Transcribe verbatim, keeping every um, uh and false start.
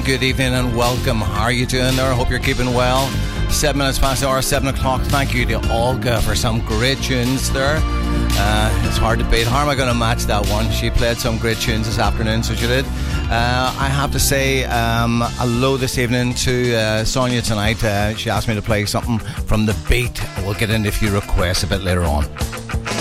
good evening and welcome. How are you doing there? I hope you're keeping well. Seven minutes past the hour, seven o'clock. Thank you to Olga for some great tunes there. Uh, it's hard to beat. How am I going to match that one? She played some great tunes this afternoon, so she did. Uh, I have to say um, hello this evening to uh, Sonia tonight. Uh, she asked me to play something from The Beat. We'll get into a few requests a bit later on.